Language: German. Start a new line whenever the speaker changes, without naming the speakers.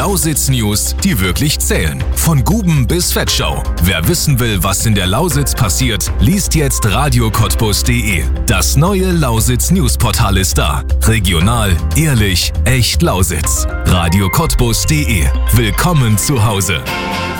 Lausitz-News, die wirklich zählen. Von Guben bis Vetschau. Wer wissen will, was in der Lausitz passiert, liest jetzt radiocottbus.de. Das neue Lausitz-News-Portal ist da. Regional, ehrlich, echt Lausitz. radiocottbus.de. Willkommen zu Hause.